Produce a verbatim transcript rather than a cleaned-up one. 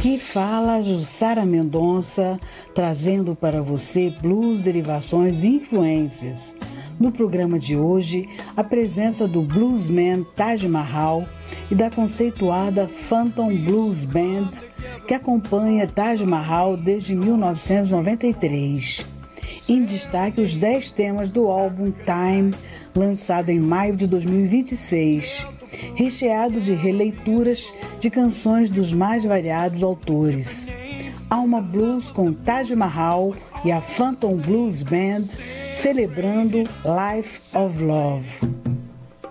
Aqui fala Jussara Mendonça, trazendo para você blues, derivações e influências. No programa de hoje, a presença do bluesman Taj Mahal e da conceituada Phantom Blues Band, que acompanha Taj Mahal desde mil novecentos e noventa e três. Em destaque, os dez temas do álbum Time, lançado em maio de dois mil e vinte e seis, recheado de releituras de canções dos mais variados autores. Alma Blues com Taj Mahal e a Phantom Blues Band, celebrando Life of Love.